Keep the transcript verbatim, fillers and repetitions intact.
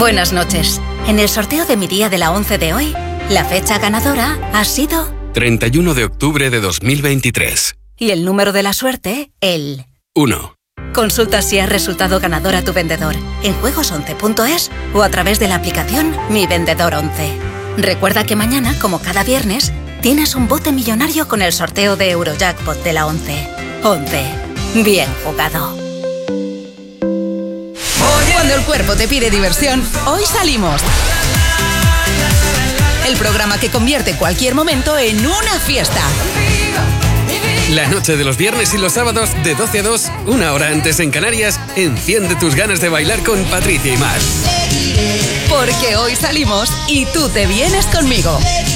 Buenas noches. En el sorteo de mi día de la once de hoy, la fecha ganadora ha sido treinta y uno de octubre de dos mil veintitrés. Y el número de la suerte, el uno. Consulta si has resultado ganador a tu vendedor en juegos once punto es o a través de la aplicación Mi Vendedor once. Recuerda que mañana, como cada viernes, tienes un bote millonario con el sorteo de Eurojackpot de la once. once. Bien jugado. Cuando el cuerpo te pide diversión, hoy salimos. El programa que convierte cualquier momento en una fiesta. La noche de los viernes y los sábados de doce a dos, una hora antes en Canarias, enciende tus ganas de bailar con Patricia y Mar. Porque hoy salimos y tú te vienes conmigo.